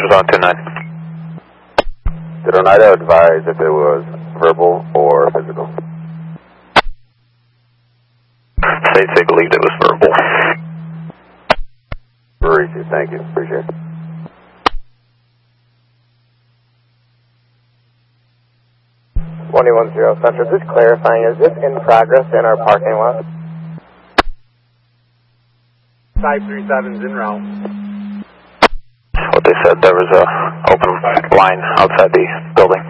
Passengers on 29. Did Oneida advise if it was verbal or physical? States they believed it was verbal. Mauricio, thank you. Appreciate it. Central, just clarifying, is this in progress in our parking lot? 537's en route. What they said, there was a open line outside the building.